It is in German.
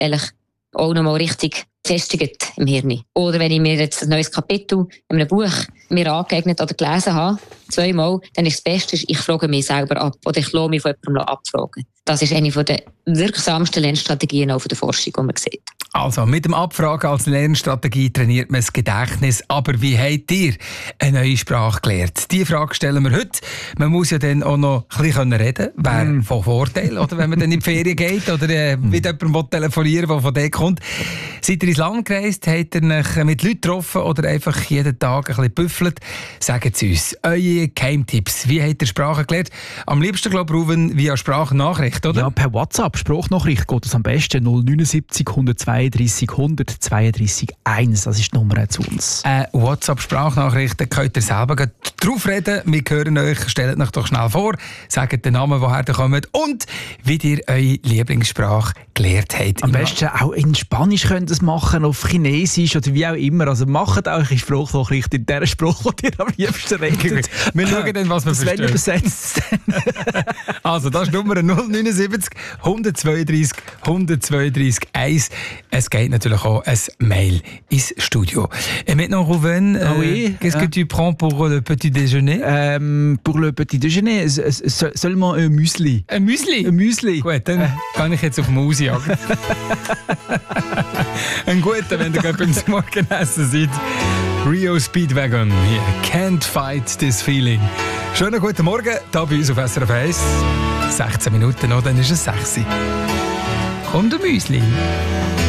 eigentlich auch nochmal richtig festigt im Hirn. Oder wenn ich mir jetzt ein neues Kapitel in einem Buch mir angeeignet oder gelesen habe, 2-mal, dann ist das Beste, ich frage mich selber ab oder ich lasse mich von jemandem abfragen. Das ist eine der wirksamsten Lernstrategien auch von der Forschung, die man sieht. Also, mit dem Abfragen als Lernstrategie trainiert man das Gedächtnis. Aber wie habt ihr eine neue Sprache gelernt? Diese Frage stellen wir heute. Man muss ja dann auch noch ein bisschen reden können. Wäre von Vorteil, oder wenn man dann in die Ferien geht oder mit jemandem telefonieren will, der von dort kommt. Seid ihr ins Land gereist? Habt ihr euch mit Leuten getroffen oder einfach jeden Tag ein bisschen büffelt? Sagt es uns. Eure Geheimtipps. Wie habt ihr Sprache gelernt? Am liebsten, glaube ich, Ruben, via Sprachnachricht, oder? Ja, per WhatsApp. Sprachnachricht geht es am besten. 079 132 132 1. Das ist die Nummer zu uns. WhatsApp-Sprachnachricht, da könnt ihr selber drauf reden. Wir hören euch. Stellt euch doch schnell vor. Sagt den Namen, woher ihr kommt und wie ihr eure Lieblingssprache gelernt habt. Am besten auch in Spanisch könnt ihr es machen, auf Chinesisch oder wie auch immer. Also macht auch eure Sprachnachricht in der Sprache, die ihr am liebsten redet. Wir schauen dann, was wir verstehen. Übersetzt. Also, das ist Nummer 079 132 132 1. Es geht natürlich auch ein Mail ins Studio. Et maintenant, Ruben, qu'est-ce que tu prends pour le petit déjeuner? Pour le petit déjeuner, seulement un Müsli. Ein Müsli? Ein Müsli. Gut, dann kann ich jetzt auf Maus jagen. Ein guter, wenn ihr beim Morgenessen seid. Rio Speedwagon hier. Can't fight this feeling. Schönen guten Morgen, hier bei uns auf SRF 1. 16 Minuten noch, dann ist es 6 Uhr. Kommt ein Müsli.